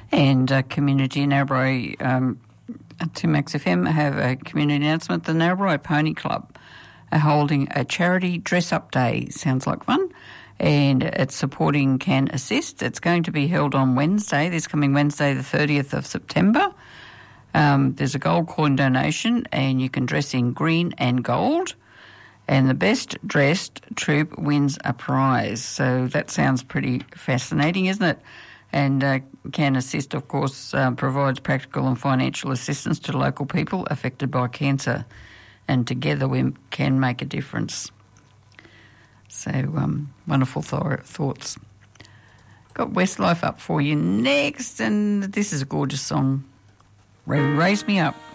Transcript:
And community in Narrabri, to Max FM, have a community announcement. The Narrabri Pony Club are holding a charity dress-up day. Sounds like fun. And it's supporting Can Assist. It's going to be held on Wednesday, this coming Wednesday, the 30th of September. There's a gold coin donation, and you can dress in green and gold. And the best dressed troop wins a prize. So that sounds pretty fascinating, isn't it? And Can Assist, of course, provides practical and financial assistance to local people affected by cancer. And together we can make a difference. So wonderful thoughts. Got Westlife up for you next, and this is a gorgeous song. Raise Me Up.